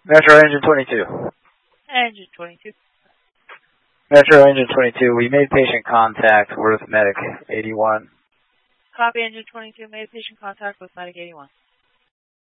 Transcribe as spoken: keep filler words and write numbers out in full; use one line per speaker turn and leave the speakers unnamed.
Metro Engine twenty-two.
Engine twenty-two.
Metro Engine twenty-two, we made patient contact with Medic eighty-one.
Copy Engine twenty-two, made patient contact with Medic eighty-one.